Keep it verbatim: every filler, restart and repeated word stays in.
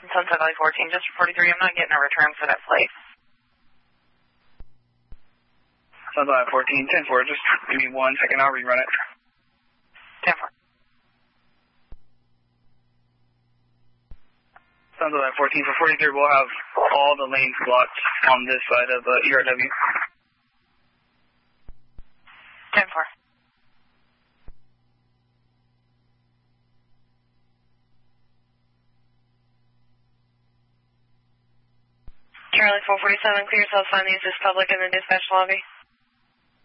Sunset Valley fourteen, just for forty-three. I'm not getting a return for that plate. Sunset Valley fourteen, ten four, just give me one second, I'll rerun it. ten four. Sunset Valley fourteen, for forty-three, we'll have all the lanes blocked on this side of uh, E R W. ten four. Charlie four forty-seven, clear yourself, sign the assist public in the dispatch lobby.